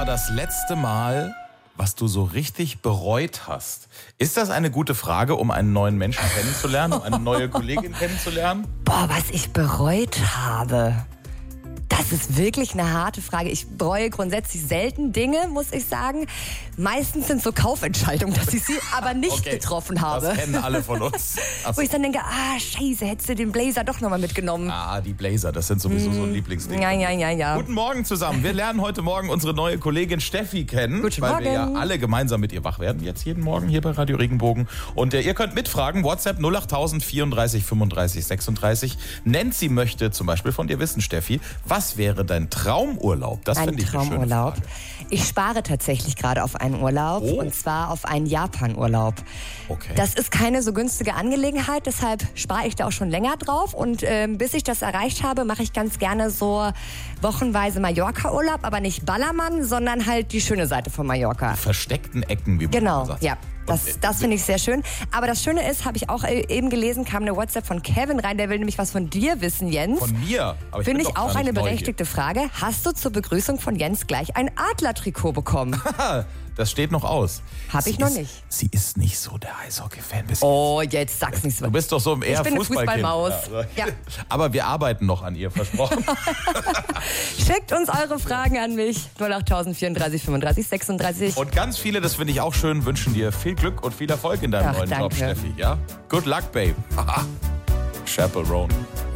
das letzte Mal, was du so richtig bereut hast? Ist das eine gute Frage, um einen neuen Menschen kennenzulernen, um eine neue Kollegin kennenzulernen? Boah, was ich bereut habe. Das ist wirklich eine harte Frage. Ich bereue grundsätzlich selten Dinge, muss ich sagen. Meistens sind so Kaufentscheidungen, dass ich sie aber nicht getroffen habe. Das kennen alle von uns. Wo ich dann denke, scheiße, hättest du den Blazer doch nochmal mitgenommen. Die Blazer, das sind sowieso so ein Lieblingsding. Ja. Guten Morgen zusammen. Wir lernen heute Morgen unsere neue Kollegin Steffi kennen. Guten weil Morgen. wir ja alle gemeinsam mit ihr wach werden, jetzt jeden Morgen hier bei Radio Regenbogen. Und ihr könnt mitfragen, WhatsApp 08000 34 35 36. Nancy möchte zum Beispiel von dir wissen, Steffi, was wäre dein Traumurlaub? Das finde ich eine schöne Frage. Ich spare tatsächlich gerade auf einen Urlaub, und zwar auf einen Japan-Urlaub. Okay. Das ist keine so günstige Angelegenheit, deshalb spare ich da auch schon länger drauf. Und bis ich das erreicht habe, mache ich ganz gerne so wochenweise Mallorca-Urlaub, aber nicht Ballermann, sondern halt die schöne Seite von Mallorca. Versteckten Ecken, wie man sagt. Ja. Das finde ich sehr schön. Aber das Schöne ist, habe ich auch eben gelesen, kam eine WhatsApp von Kevin rein, der will nämlich was von dir wissen, Jens. Von mir? Aber Finde ich auch eine berechtigte Frage. Hast du zur Begrüßung von Jens gleich ein Adlertrikot bekommen? Das steht noch aus. Habe ich noch nicht. Sie ist nicht so der Eishockey-Fan. Oh, jetzt sag's nicht so. Du bist doch so eher Ich bin eine Fußballkind. Fußballmaus. Ja. Aber wir arbeiten noch an ihr, versprochen. Schickt uns eure Fragen an mich. 08000 34 35 36. Und ganz viele, das finde ich auch schön, wünschen dir viel Glück und viel Erfolg in deinem neuen Job, danke. Steffi. Ja? Good luck, babe. Chaperone.